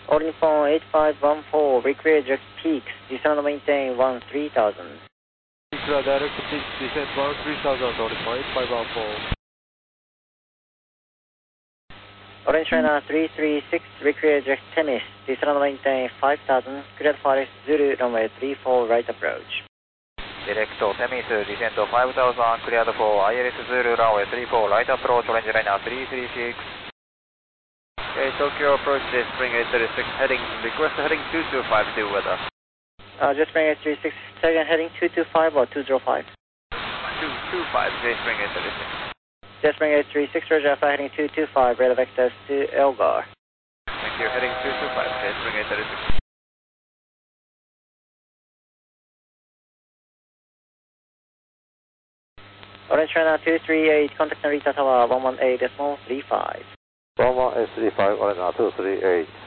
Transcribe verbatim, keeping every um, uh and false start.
Holding phone eight five one four, require direct peaks, descend maintain one three thousand. Clear direct peaks, descend one three thousand, holding phone eight five one four. Orange China three three six, require direct tennis, descend maintain five thousand, clear Forest Zulu, runway three four, right approach. Direct Temis, descend five thousand, cleared for I L S Zulu, runway three four, right approach, Orange China three three six. Okay, Tokyo approach, J Spring eight thirty-six, heading, request heading two two five, do weather. Uh, J Spring eight thirty-six, second heading two two five or two zero five? two two five, J Spring eight thirty-six. J Spring eight thirty-six, Roger, Alpha heading two two five, radar vectors to Elgar. Thank you, heading two two five, J Spring eight thirty-six. Orange China two three eight, contact Narita Tower one one eight decimal three five. one one eight three five, Orange two three eight.